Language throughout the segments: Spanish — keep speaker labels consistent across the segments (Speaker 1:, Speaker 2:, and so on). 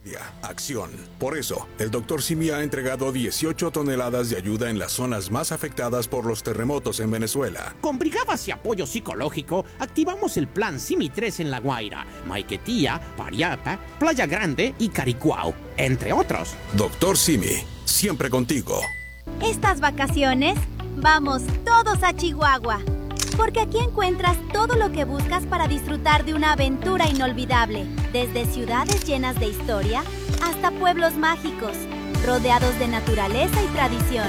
Speaker 1: Acción. Por eso, el Dr. Simi ha entregado 18 toneladas de ayuda en las zonas más afectadas por los terremotos en Venezuela.
Speaker 2: Con brigadas y apoyo psicológico, activamos el plan Simi 3 en La Guaira, Maiquetía, Pariapa, Playa Grande y Caricuao, entre otros.
Speaker 1: Dr. Simi, siempre contigo.
Speaker 3: Estas vacaciones, vamos todos a Chihuahua. Porque aquí encuentras todo lo que buscas para disfrutar de una aventura inolvidable. Desde ciudades llenas de historia hasta pueblos mágicos, rodeados de naturaleza y tradición.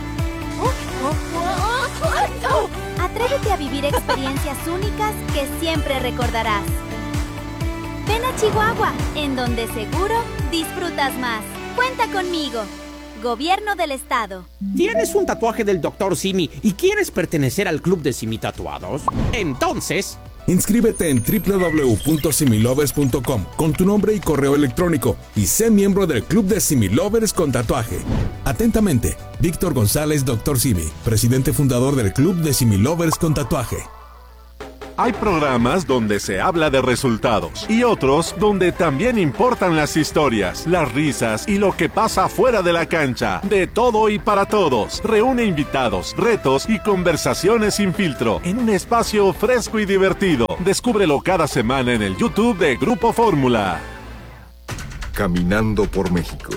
Speaker 3: Atrévete a vivir experiencias únicas que siempre recordarás. Ven a Chihuahua, en donde seguro disfrutas más. Cuenta conmigo. Gobierno del Estado.
Speaker 2: ¿Tienes un tatuaje del Dr. Simi y quieres pertenecer al club de Simi Tatuados? Entonces,
Speaker 1: inscríbete en www.similovers.com con tu nombre y correo electrónico y sé miembro del club de Simi Lovers con tatuaje. Atentamente, Víctor González, Dr. Simi, presidente fundador del club de Simi Lovers con tatuaje.
Speaker 4: Hay programas donde se habla de resultados y otros donde también importan las historias, las risas y lo que pasa fuera de la cancha. De todo y para todos. Reúne invitados, retos y conversaciones sin filtro en un espacio fresco y divertido. Descúbrelo cada semana en el YouTube de Grupo Fórmula.
Speaker 5: Caminando por México.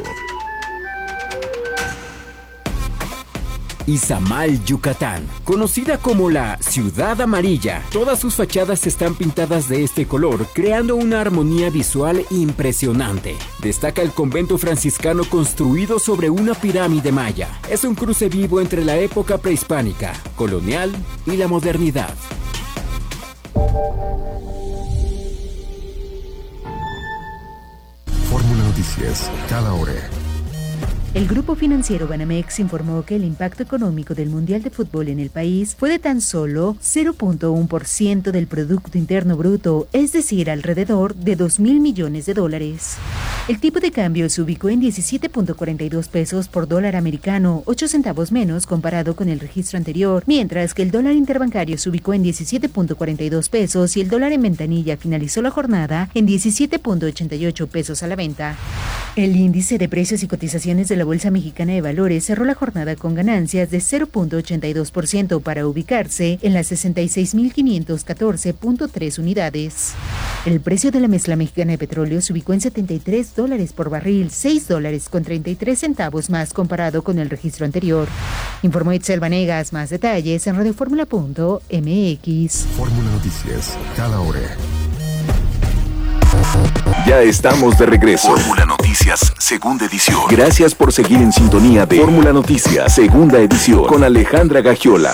Speaker 6: Izamal, Yucatán, conocida como la Ciudad Amarilla. Todas sus fachadas están pintadas de este color, creando una armonía visual impresionante. Destaca el convento franciscano construido sobre una pirámide maya. Es un cruce vivo entre la época prehispánica, colonial y la modernidad.
Speaker 5: Fórmula Noticias, cada hora.
Speaker 7: El Grupo Financiero Banamex informó que el impacto económico del Mundial de Fútbol en el país fue de tan solo 0.1% del Producto Interno Bruto, es decir, alrededor de 2.000 millones de dólares. El tipo de cambio se ubicó en 17.42 pesos por dólar americano, 8 centavos menos comparado con el registro anterior, mientras que el dólar interbancario se ubicó en 17.42 pesos y el dólar en ventanilla finalizó la jornada en 17.88 pesos a la venta. El índice de precios y cotizaciones de la Bolsa Mexicana de Valores cerró la jornada con ganancias de 0.82% para ubicarse en las 66.514.3 unidades. El precio de la mezcla mexicana de petróleo se ubicó en $73 por barril, $6.33 más comparado con el registro anterior. Informó Itzel Vanegas. Más detalles en radioformula.mx.
Speaker 5: Fórmula Noticias, cada hora.
Speaker 8: Ya estamos de regreso.
Speaker 9: Fórmula Noticias, segunda edición.
Speaker 8: Gracias por seguir en sintonía de Fórmula Noticias, segunda edición, con Alejandra Gagiola.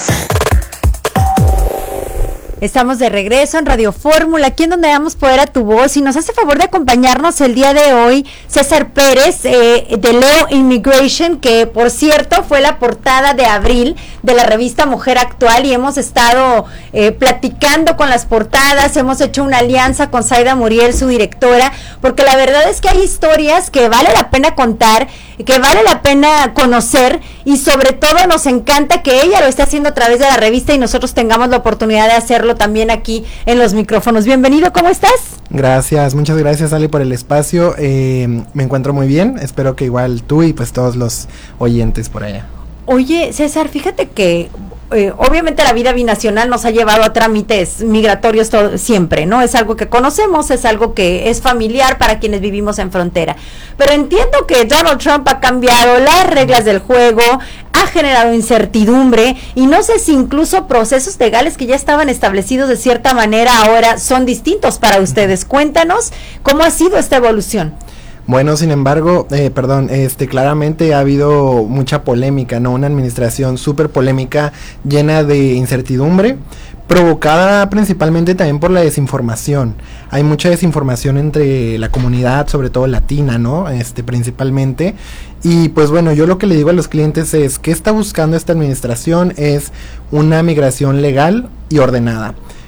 Speaker 10: Estamos de regreso en Radio Fórmula, aquí en donde damos poder a tu voz, y nos hace favor de acompañarnos el día de hoy César Pérez de Leo Immigration, que por cierto fue la portada de abril de la revista Mujer Actual, y hemos estado platicando con las portadas, hemos hecho una alianza con Zaida Muriel, su directora, porque la verdad es que hay historias que vale la pena contar, que vale la pena conocer, y sobre todo nos encanta que ella lo esté haciendo a través de la revista y nosotros tengamos la oportunidad de hacerlo también aquí en los micrófonos. Bienvenido, ¿cómo estás?
Speaker 11: Gracias, muchas gracias, Ale, por el espacio. Me encuentro muy bien, espero que igual tú y pues todos los oyentes por allá.
Speaker 10: Oye, César, fíjate que obviamente la vida binacional nos ha llevado a trámites migratorios siempre, ¿no? Es algo que conocemos, es algo que es familiar para quienes vivimos en frontera. Pero entiendo que Donald Trump ha cambiado las reglas del juego, ha generado incertidumbre, y no sé si incluso procesos legales que ya estaban establecidos de cierta manera ahora son distintos para ustedes. Cuéntanos cómo ha sido esta evolución.
Speaker 11: Bueno, sin embargo, claramente ha habido mucha polémica, ¿no? Una administración súper polémica, llena de incertidumbre, provocada principalmente también por la desinformación. Hay mucha desinformación entre la comunidad, sobre todo latina, ¿no? Principalmente. Y pues bueno, yo lo que le digo a los clientes es, ¿qué está buscando esta administración? Es una migración legal y ordenada.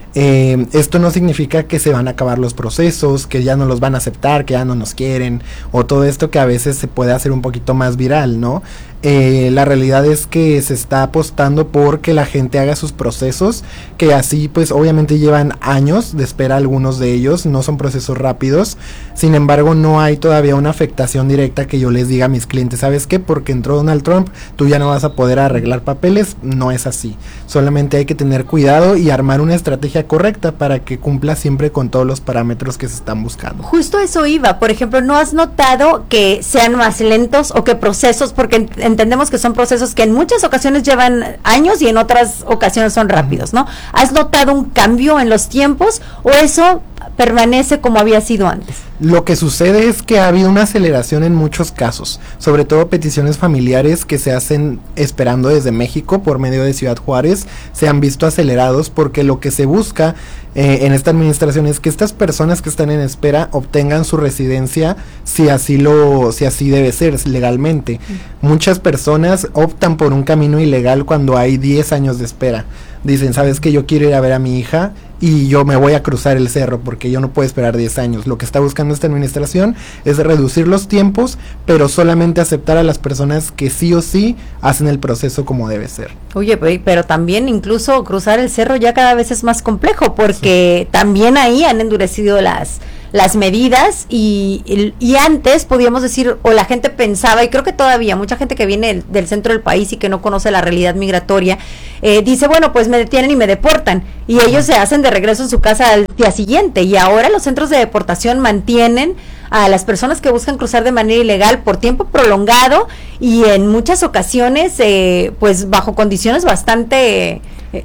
Speaker 11: Esto no significa que se van a acabar los procesos, que ya no los van a aceptar, que ya no nos quieren, o todo esto que a veces se puede hacer un poquito más viral, ¿no? La realidad es que se está apostando por que la gente haga sus procesos, que así pues obviamente llevan años de espera algunos de ellos, no son procesos rápidos. Sin embargo, no hay todavía una afectación directa que yo les diga a mis clientes, ¿sabes qué? Porque entró Donald Trump, tú ya no vas a poder arreglar papeles. No es así. Solamente hay que tener cuidado y armar una estrategia correcta para que cumpla siempre con todos los parámetros que se están buscando.
Speaker 10: Justo eso iba. Por ejemplo, ¿no has notado que sean más lentos o que procesos, porque entendemos que son procesos que en muchas ocasiones llevan años y en otras ocasiones son rápidos, ¿no? ¿Has notado un cambio en los tiempos o eso permanece como había sido antes?
Speaker 11: Lo que sucede es que ha habido una aceleración en muchos casos, sobre todo peticiones familiares que se hacen esperando desde México por medio de Ciudad Juárez, se han visto acelerados porque lo que se busca en esta administración es que estas personas que están en espera obtengan su residencia si así debe ser legalmente. Muchas personas optan por un camino ilegal cuando hay 10 años de espera. Dicen, ¿sabes qué? Yo quiero ir a ver a mi hija y yo me voy a cruzar el cerro porque yo no puedo esperar 10 años. Lo que está buscando esta administración es reducir los tiempos, pero solamente aceptar a las personas que sí o sí hacen el proceso como debe ser.
Speaker 10: Oye, pero también incluso cruzar el cerro ya cada vez es más complejo porque también ahí han endurecido las medidas y antes podíamos decir, o la gente pensaba, y creo que todavía mucha gente que viene del centro del país y que no conoce la realidad migratoria, dice, bueno, pues me detienen y me deportan, y ellos se hacen de regreso en su casa al día siguiente, y ahora los centros de deportación mantienen a las personas que buscan cruzar de manera ilegal por tiempo prolongado y en muchas ocasiones pues bajo condiciones bastante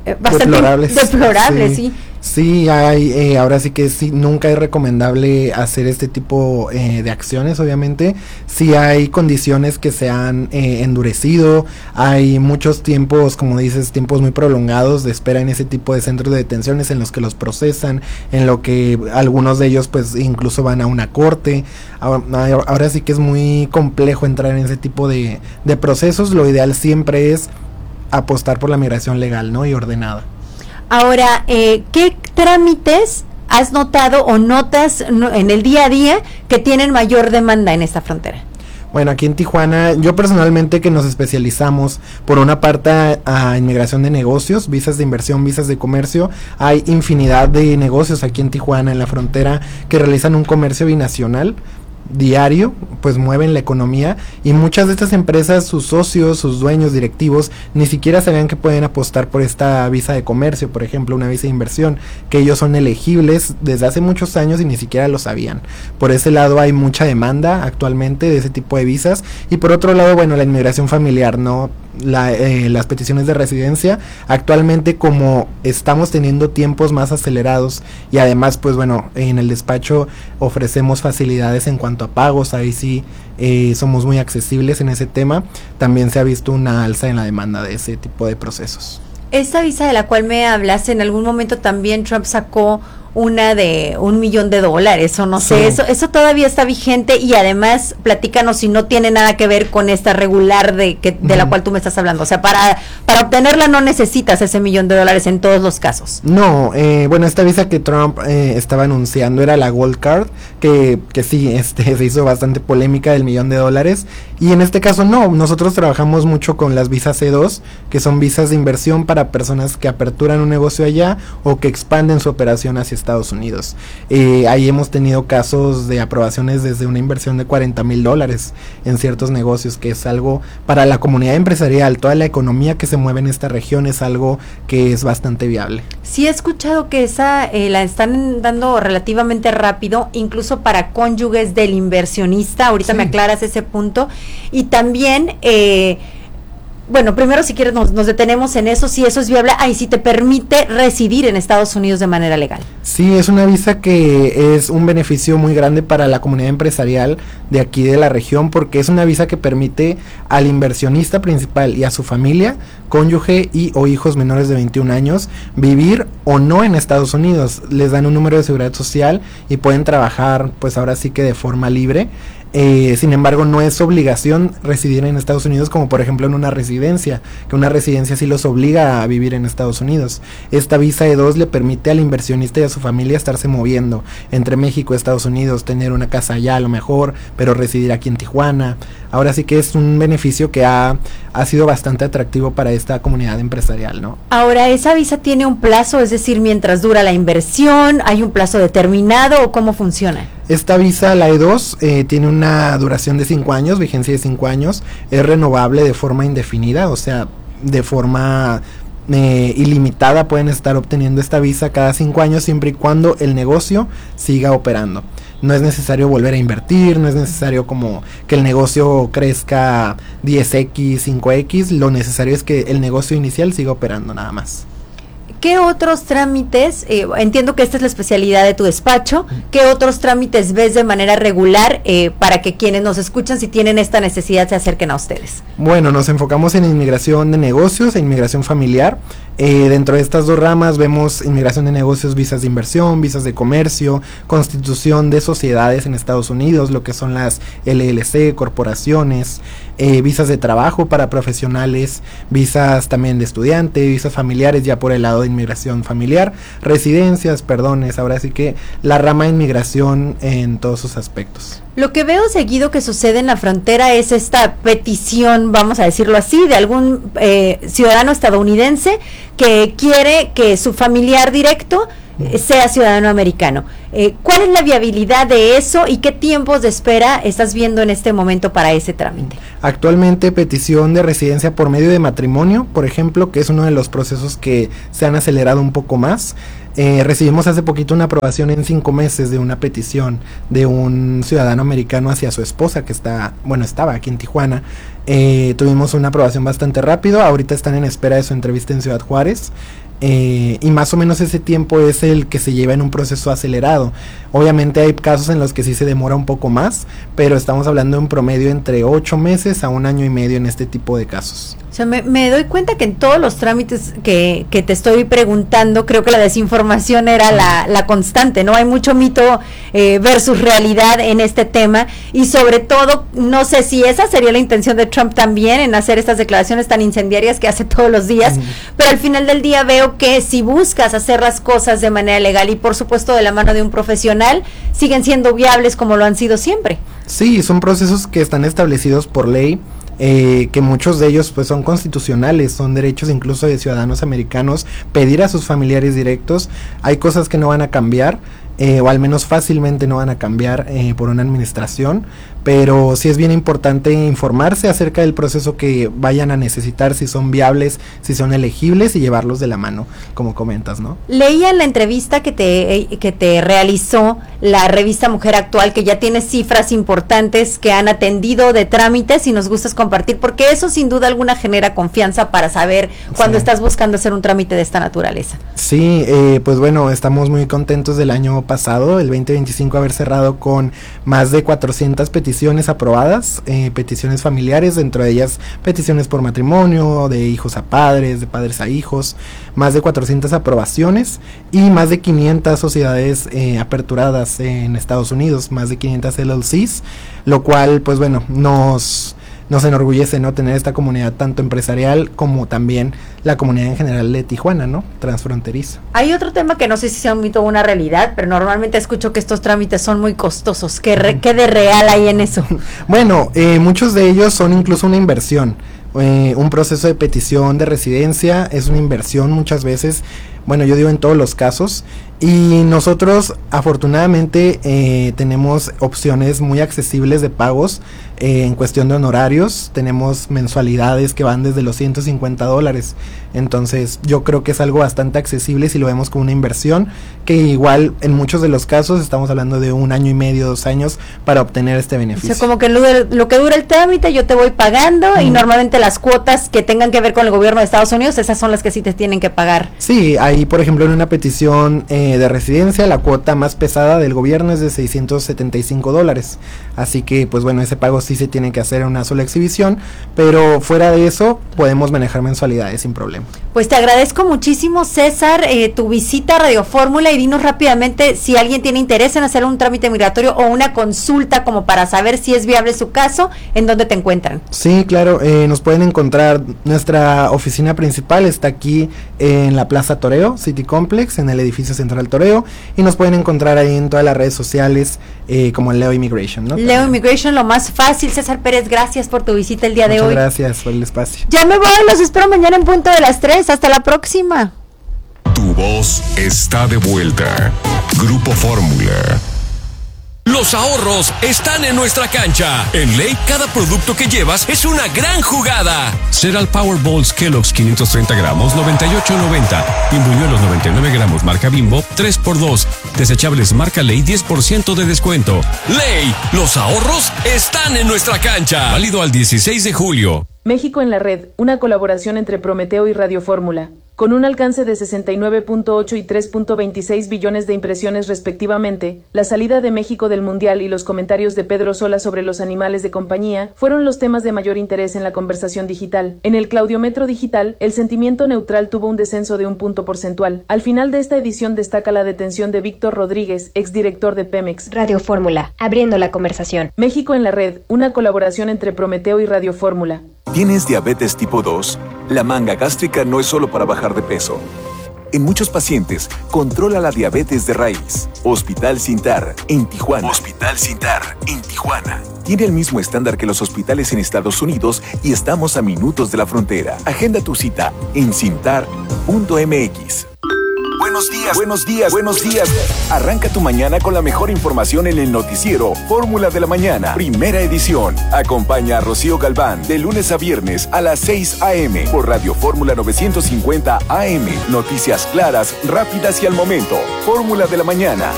Speaker 10: deplorables, sí.
Speaker 11: Sí, hay, ahora sí que sí, nunca es recomendable hacer este tipo de acciones, obviamente. Sí hay condiciones que se han endurecido, hay muchos tiempos, como dices, tiempos muy prolongados de espera en ese tipo de centros de detenciones en los que los procesan, en lo que algunos de ellos pues incluso van a una corte. Ahora sí que es muy complejo entrar en ese tipo de procesos. Lo ideal siempre es apostar por la migración legal, ¿no? Y ordenada.
Speaker 10: Ahora, ¿qué trámites has notado o notas en el día a día que tienen mayor demanda en esta frontera?
Speaker 11: Bueno, aquí en Tijuana, yo personalmente que nos especializamos por una parte a inmigración de negocios, visas de inversión, visas de comercio, hay infinidad de negocios aquí en Tijuana, en la frontera, que realizan un comercio binacional diario, pues mueven la economía, y muchas de estas empresas, sus socios, sus dueños, directivos, ni siquiera sabían que pueden apostar por esta visa de comercio, por ejemplo, una visa de inversión, que ellos son elegibles desde hace muchos años y ni siquiera lo sabían. Por ese lado hay mucha demanda actualmente de ese tipo de visas, y por otro lado, bueno, la inmigración familiar, ¿no? Las peticiones de residencia, actualmente como estamos teniendo tiempos más acelerados y además pues bueno, en el despacho ofrecemos facilidades en cuanto a pagos, ahí sí somos muy accesibles en ese tema, también se ha visto una alza en la demanda de ese tipo de procesos.
Speaker 10: Esta visa de la cual me hablas, en algún momento también Trump sacó una de $1 millón, o no sé, eso todavía está vigente, y además platícanos si no tiene nada que ver con esta regular de la cual tú me estás hablando, o sea, para obtenerla no necesitas ese $1 millón en todos los casos.
Speaker 11: No, bueno, esta visa que Trump estaba anunciando era la Gold Card, que sí, se hizo bastante polémica del $1 millón, y en este caso no, nosotros trabajamos mucho con las visas C2, que son visas de inversión para personas que aperturan un negocio allá o que expanden su operación hacia Estados Unidos. Ahí hemos tenido casos de aprobaciones desde una inversión de $40,000 en ciertos negocios, que es algo para la comunidad empresarial, toda la economía que se mueve en esta región es algo que es bastante viable.
Speaker 10: Sí he escuchado que esa la están dando relativamente rápido, incluso para cónyuges del inversionista, ahorita me aclaras ese punto, y también bueno, primero si quieres nos detenemos en eso, si eso es viable, si te permite residir en Estados Unidos de manera legal.
Speaker 11: Sí, es una visa que es un beneficio muy grande para la comunidad empresarial de aquí de la región, porque es una visa que permite al inversionista principal y a su familia, cónyuge y o hijos menores de 21 años, vivir o no en Estados Unidos. Les dan un número de seguridad social y pueden trabajar, pues ahora sí que de forma libre. Sin embargo, no es obligación residir en Estados Unidos, como por ejemplo en una residencia, que una residencia sí los obliga a vivir en Estados Unidos. Esta visa E2 le permite al inversionista y a su familia estarse moviendo entre México y Estados Unidos, tener una casa allá a lo mejor, pero residir aquí en Tijuana. Ahora sí que es un beneficio que ha sido bastante atractivo para esta comunidad empresarial, ¿no?
Speaker 10: Ahora, ¿esa visa tiene un plazo? Es decir, mientras dura la inversión, ¿hay un plazo determinado o cómo funciona?
Speaker 11: Esta visa, la E2, tiene una duración de 5 años, vigencia de 5 años, es renovable de forma indefinida, o sea, de forma ilimitada pueden estar obteniendo esta visa cada 5 años siempre y cuando el negocio siga operando. No es necesario volver a invertir, no es necesario como que el negocio crezca 10x, 5x, lo necesario es que el negocio inicial siga operando nada más.
Speaker 10: ¿Qué otros trámites, entiendo que esta es la especialidad de tu despacho, qué otros trámites ves de manera regular para que quienes nos escuchan, si tienen esta necesidad, se acerquen a ustedes?
Speaker 11: Bueno, nos enfocamos en inmigración de negocios e inmigración familiar. Dentro de estas dos ramas vemos inmigración de negocios, visas de inversión, visas de comercio, constitución de sociedades en Estados Unidos, lo que son las LLC, corporaciones, visas de trabajo para profesionales, visas también de estudiante, visas familiares ya por el lado de inmigración familiar, residencias, perdones, ahora sí que la rama de inmigración en todos sus aspectos.
Speaker 10: Lo que veo seguido que sucede en la frontera es esta petición, vamos a decirlo así, de algún ciudadano estadounidense que quiere que su familiar directo sea ciudadano americano. ¿Cuál es la viabilidad de eso y qué tiempos de espera estás viendo en este momento para ese trámite?
Speaker 11: Actualmente petición de residencia por medio de matrimonio, por ejemplo, que es uno de los procesos que se han acelerado un poco más. Recibimos hace poquito una aprobación en 5 meses de una petición de un ciudadano americano hacia su esposa que estaba aquí en Tijuana. Tuvimos una aprobación bastante rápido, ahorita están en espera de su entrevista en Ciudad Juárez. Y más o menos ese tiempo es el que se lleva en un proceso acelerado. Obviamente hay casos en los que sí se demora un poco más, pero estamos hablando de un promedio entre 8 meses a 1 año y medio en este tipo de casos.
Speaker 10: O sea, me doy cuenta que en todos los trámites que te estoy preguntando, creo que la desinformación era la constante, ¿no? Hay mucho mito versus realidad en este tema y sobre todo, no sé si esa sería la intención de Trump también en hacer estas declaraciones tan incendiarias que hace todos los días, pero al final del día veo que si buscas hacer las cosas de manera legal y por supuesto de la mano de un profesional, siguen siendo viables como lo han sido siempre.
Speaker 11: Sí, son procesos que están establecidos por ley. Que muchos de ellos pues son constitucionales, son derechos incluso de ciudadanos americanos pedir a sus familiares directos. Hay cosas que no van a cambiar, o al menos fácilmente no van a cambiar por una administración, pero sí es bien importante informarse acerca del proceso que vayan a necesitar, si son viables, si son elegibles y llevarlos de la mano, como comentas, ¿no?
Speaker 10: Leía en la entrevista que te realizó la revista Mujer Actual que ya tiene cifras importantes que han atendido de trámites y nos gustas compartir, porque eso sin duda alguna genera confianza para saber cuando estás buscando hacer un trámite de esta naturaleza.
Speaker 11: Sí, pues bueno, estamos muy contentos del año pasado, el 2025, haber cerrado con más de 400 peticiones aprobadas, peticiones familiares, dentro de ellas peticiones por matrimonio, de hijos a padres, de padres a hijos, más de 400 aprobaciones y más de 500 sociedades aperturadas en Estados Unidos, más de 500 LLCs, lo cual pues bueno, nos enorgullece, ¿no?, tener esta comunidad tanto empresarial como también la comunidad en general de Tijuana, ¿no?, transfronterizo.
Speaker 10: Hay otro tema que no sé si sea un mito o una realidad, pero normalmente escucho que estos trámites son muy costosos. ¿Qué de real hay en eso?
Speaker 11: Bueno, muchos de ellos son incluso una inversión. Un proceso de petición de residencia es una inversión muchas veces, bueno, yo digo en todos los casos, y nosotros afortunadamente tenemos opciones muy accesibles de pagos en cuestión de honorarios. Tenemos mensualidades que van desde los $150, entonces yo creo que es algo bastante accesible si lo vemos como una inversión, que igual en muchos de los casos estamos hablando de 1 año y medio, 2 años para obtener este beneficio.
Speaker 10: O sea, como que lo que dura el trámite yo te voy pagando y normalmente las cuotas que tengan que ver con el gobierno de Estados Unidos, esas son las que sí te tienen que pagar.
Speaker 11: Sí, ahí por ejemplo en una petición de residencia, la cuota más pesada del gobierno es de $675. Así que, pues bueno, ese pago sí se tiene que hacer en una sola exhibición, pero fuera de eso podemos manejar mensualidades sin problema.
Speaker 10: Pues te agradezco muchísimo, César, tu visita a Radio Fórmula, y dinos rápidamente si alguien tiene interés en hacer un trámite migratorio o una consulta como para saber si es viable su caso, ¿en dónde te encuentran?
Speaker 11: Sí, claro, nos pueden encontrar, nuestra oficina principal está aquí en la Plaza Toreo, City Complex, en el edificio central Toreo, y nos pueden encontrar ahí en todas las redes sociales como Leo Immigration, ¿no?
Speaker 10: Leo Immigration, lo más fácil. César Pérez, gracias por tu visita el día de hoy.
Speaker 11: Muchas gracias por el espacio.
Speaker 10: Ya me voy, los espero mañana en punto de las 3, hasta la próxima.
Speaker 12: Tu voz está de vuelta. Grupo Fórmula.
Speaker 13: Los ahorros están en nuestra cancha. En Ley, cada producto que llevas es una gran jugada.
Speaker 14: Cereal Power Balls Kellogg's 530 gramos, $98.90. Pimbuñuelos 99 gramos, marca Bimbo, 3x2. Desechables marca Ley, 10% de descuento.
Speaker 13: Ley, los ahorros están en nuestra cancha.
Speaker 14: Válido al 16 de julio.
Speaker 15: México en la red, una colaboración entre Prometeo y Radio Fórmula. Con un alcance de 69.8 y 3.26 billones de impresiones respectivamente, la salida de México del Mundial y los comentarios de Pedro Sola sobre los animales de compañía fueron los temas de mayor interés en la conversación digital. En el Claudiometro Digital, el sentimiento neutral tuvo un descenso de 1 punto porcentual. Al final de esta edición destaca la detención de Víctor Rodríguez, exdirector de Pemex.
Speaker 16: Radio Fórmula, abriendo la conversación.
Speaker 15: México en la red, una colaboración entre Prometeo y Radio Fórmula.
Speaker 9: ¿Tienes diabetes tipo 2? La manga gástrica no es solo para bajar de peso. En muchos pacientes, controla la diabetes de raíz. Hospital Sintar, en Tijuana. Hospital Sintar, en Tijuana. Tiene el mismo estándar que los hospitales en Estados Unidos y estamos a minutos de la frontera. Agenda tu cita en sintar.mx. Buenos días, buenos días, buenos días. Arranca tu mañana con la mejor información en el noticiero Fórmula de la Mañana, primera edición. Acompaña a Rocío Galván de lunes a viernes a las 6 a.m. por Radio Fórmula 950 AM. Noticias claras, rápidas y al momento. Fórmula de la Mañana.